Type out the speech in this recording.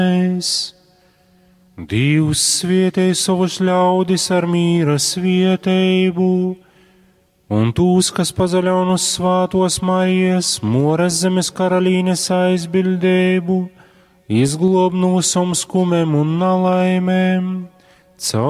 Dievs svietē savus ļaudis ar mīra svieteibu, un tūs, kas pazaļaun uz svātos Marijas, Moras zemes karalīnes aizbildēbu, izglob no skumēm un nalaimēm, caur